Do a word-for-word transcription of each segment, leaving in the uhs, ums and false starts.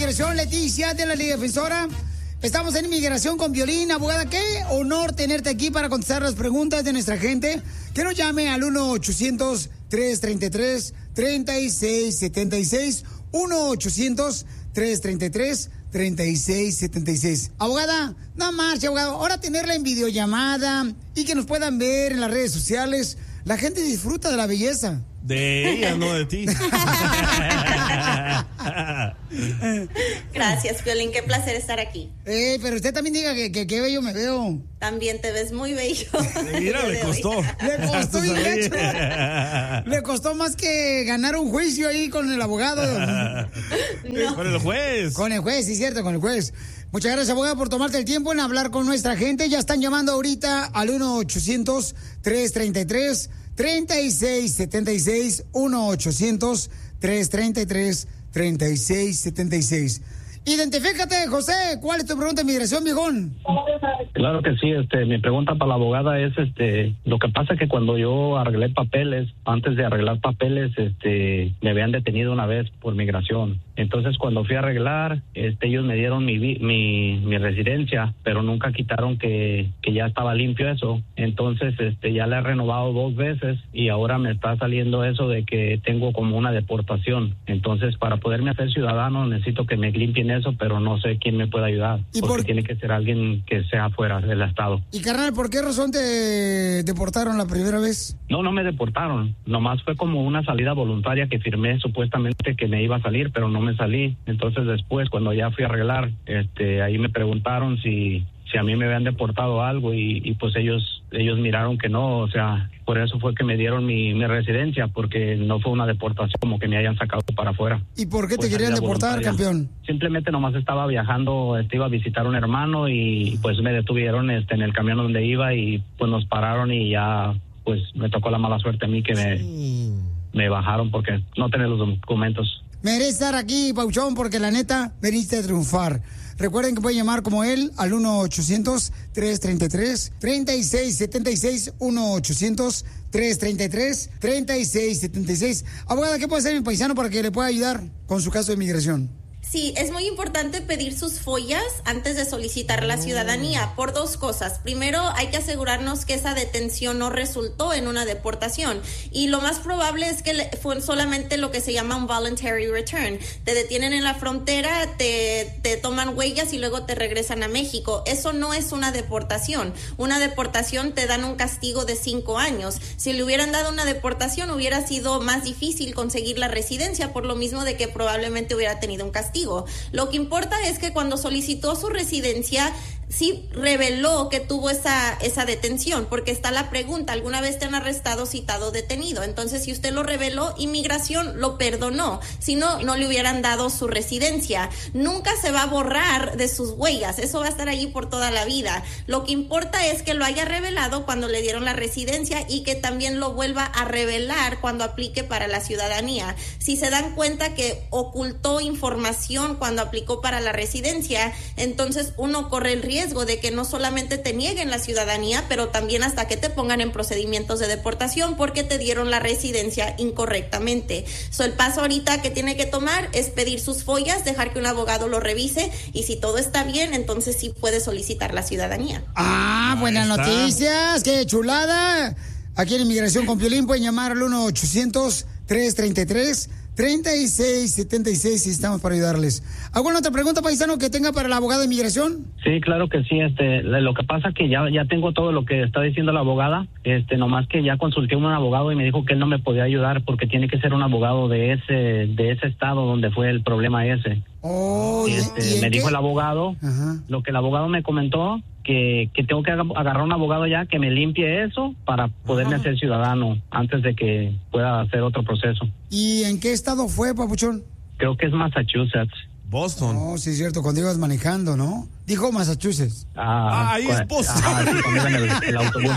Inmigración, Leticia, de la Liga Defensora. Estamos en Inmigración con Piolín. Abogada, qué honor tenerte aquí para contestar las preguntas de nuestra gente. Que nos llame al uno ochocientos, trescientos treinta y tres, treinta y seis setenta y seis. uno ochocientos, trescientos treinta y tres, treinta y seis setenta y seis. Abogada, no marche, abogado. Ahora tenerla en videollamada y que nos puedan ver en las redes sociales. La gente disfruta de la belleza. De ella, no de ti. Gracias, Piolín, qué placer estar aquí. Eh, pero usted también diga que, que, que bello me veo. También te ves muy bello. Mira, le costó. Le costó, bien hecho. Le costó más que ganar un juicio ahí con el abogado. No. Con el juez. Con el juez, sí, cierto, con el juez. Muchas gracias, abogada, por tomarte el tiempo en hablar con nuestra gente. Ya están llamando ahorita al uno ochocientos, trescientos treinta y tres, treinta y seis setenta y seis. uno ochocientos, trescientos treinta y tres, treinta y seis setenta y seis. Identifícate, José. ¿Cuál es tu pregunta de migración, viejón? Claro que sí. Este, mi pregunta para la abogada es, este, lo que pasa es que cuando yo arreglé papeles, antes de arreglar papeles, este, me habían detenido una vez por migración. Entonces, cuando fui a arreglar, este, ellos me dieron mi, mi, mi residencia, pero nunca quitaron que, que ya estaba limpio eso. Entonces, este, ya la he renovado dos veces y ahora me está saliendo eso de que tengo como una deportación. Entonces, para poderme hacer ciudadano, necesito que me limpien eso, pero no sé quién me puede ayudar. ¿Y porque por... tiene que ser alguien que sea fuera del estado. Y carnal, ¿por qué razón te deportaron la primera vez? No, no me deportaron. Nomás fue como una salida voluntaria que firmé supuestamente que me iba a salir, pero no me salí. Entonces después, cuando ya fui a arreglar, este, ahí me preguntaron si, si a mí me habían deportado algo y, y pues ellos, ellos miraron que no, o sea, por eso fue que me dieron mi, mi residencia, porque no fue una deportación como que me hayan sacado para afuera. ¿Y por qué pues te querían deportar, voluntaria. campeón? Simplemente nomás estaba viajando, este, iba a visitar a un hermano y pues me detuvieron este, en el camión donde iba y pues nos pararon y ya pues me tocó la mala suerte a mí que me, sí. me bajaron porque no tenía los documentos. Merece estar aquí, Pauchón, porque la neta, veniste a triunfar. Recuerden que pueden llamar como él al uno ochocientos, trescientos treinta y tres, treinta y seis setenta y seis. uno ochocientos, trescientos treinta y tres, treinta y seis setenta y seis. Abogada, ¿qué puede hacer mi paisano para que le pueda ayudar con su caso de migración? Sí, es muy importante pedir sus follas antes de solicitar la ciudadanía por dos cosas. Primero, hay que asegurarnos que esa detención no resultó en una deportación y lo más probable es que fue solamente lo que se llama un voluntary return. Te detienen en la frontera, te, te toman huellas y luego te regresan a México. Eso no es una deportación. Una deportación te dan un castigo de cinco años. Si le hubieran dado una deportación hubiera sido más difícil conseguir la residencia por lo mismo de que probablemente hubiera tenido un castigo. Lo que importa es que cuando solicitó su residencia sí reveló que tuvo esa, esa detención, porque está la pregunta, ¿alguna vez te han arrestado, citado, detenido? Entonces, si usted lo reveló, inmigración lo perdonó, si no, no le hubieran dado su residencia. Nunca se va a borrar de sus huellas, eso va a estar allí por toda la vida. Lo que importa es que lo haya revelado cuando le dieron la residencia y que también lo vuelva a revelar cuando aplique para la ciudadanía. Si se dan cuenta que ocultó información cuando aplicó para la residencia, entonces uno corre el riesgo de que no solamente te nieguen la ciudadanía, pero también hasta que te pongan en procedimientos de deportación porque te dieron la residencia incorrectamente. So, el paso ahorita que tiene que tomar es pedir sus follas, dejar que un abogado lo revise y si todo está bien, entonces sí puede solicitar la ciudadanía. Ah, buenas noticias, qué chulada. Aquí en Inmigración con Piolín pueden llamar al uno ochocientos, trescientos treinta y tres, treinta y seis setenta y seis y estamos para ayudarles. ¿Alguna otra pregunta, paisano, que tenga para el abogado de inmigración? Sí, claro que sí. Este, lo que pasa que ya ya tengo todo lo que está diciendo la abogada. Este, nomás que ya consulté a un abogado y me dijo que él no me podía ayudar porque tiene que ser un abogado de ese de ese estado donde fue el problema ese. Oh, y este, ¿y me dijo qué? El abogado, ajá, lo que el abogado me comentó. Que, que tengo que agarrar un abogado ya que me limpie eso para poderme Ajá. hacer ciudadano antes de que pueda hacer otro proceso. ¿Y en qué estado fue, papuchón? Creo que es Massachusetts. Boston. No, sí es cierto, cuando ibas manejando, ¿no? Dijo Massachusetts. Ah, ah ahí es Boston. Ajá, sí, cuando iba en el, el autobús.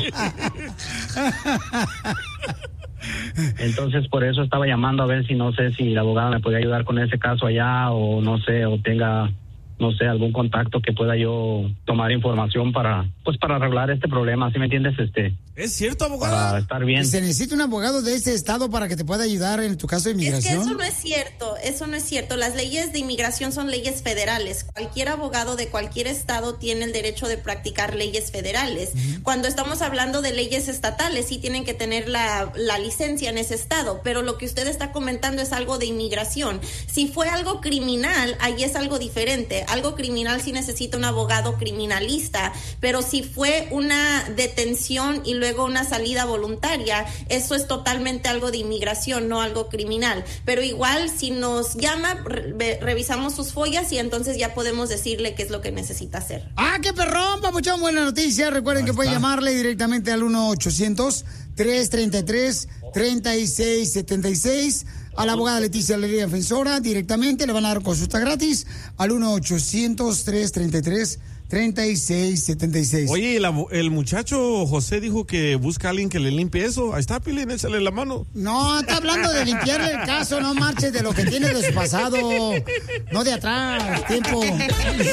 Entonces por eso estaba llamando a ver si no sé si la abogada me podía ayudar con ese caso allá o no sé, o tenga no sé, algún contacto que pueda yo tomar información para, pues para arreglar este problema, ¿sí me entiendes? Este, ¿Es cierto, abogado? Para estar bien. ¿Y se necesita un abogado de ese estado para que te pueda ayudar en tu caso de inmigración? Es que eso no es cierto, eso no es cierto. Las leyes de inmigración son leyes federales. Cualquier abogado de cualquier estado tiene el derecho de practicar leyes federales. Uh-huh. Cuando estamos hablando de leyes estatales, sí tienen que tener la, la licencia en ese estado, pero lo que usted está comentando es algo de inmigración. Si fue algo criminal, ahí es algo diferente. Algo criminal sí necesita un abogado criminalista, pero si fue una detención y luego una salida voluntaria, eso es totalmente algo de inmigración, no algo criminal. Pero igual, si nos llama, re- revisamos sus follas y entonces ya podemos decirle qué es lo que necesita hacer. ¡Ah, qué perrón, papuchón! Buena noticia. Recuerden Ahí que está. Pueden llamarle directamente al uno ochocientos, tres treinta y tres, treinta y seis setenta y seis. A la abogada Leticia, la Liga Defensora, directamente le van a dar consulta gratis al uno ochocientos, tres treinta y tres, treinta y seis setenta y seis. Oye, el, el muchacho José dijo que busca a alguien que le limpie eso. Ahí está, Pilín, échale la mano. No, está hablando de limpiarle el caso, no marches de lo que tiene de su pasado, no de atrás, tiempo.